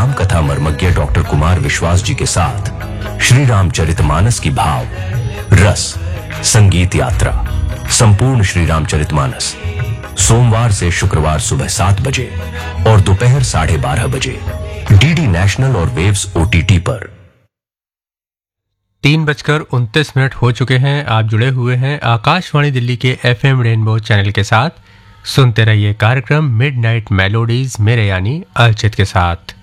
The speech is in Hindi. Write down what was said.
राम कथा मर्मज्ञ डॉक्टर कुमार विश्वास जी के साथ श्री रामचरितमानस की भाव रस संगीत यात्रा संपूर्ण श्री रामचरितमानस सोमवार से शुक्रवार सुबह 7 बजे और दोपहर 12:30 बजे डीडी नेशनल और वेव्स OTT पर। 3:29 हो चुके हैं। आप जुड़े हुए हैं आकाशवाणी दिल्ली के FM रेनबो चैनल के साथ। सुनते रहिए कार्यक्रम मिडनाइट मेलोडीज मेरे यानी अर्चित के साथ।